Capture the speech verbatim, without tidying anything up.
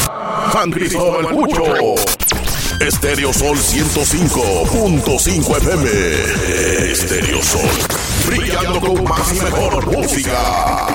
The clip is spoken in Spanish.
San Cristóbal Mucho. Estéreo Sol ciento cinco punto cinco F M. Estéreo Sol. Brillando con más y mejor música.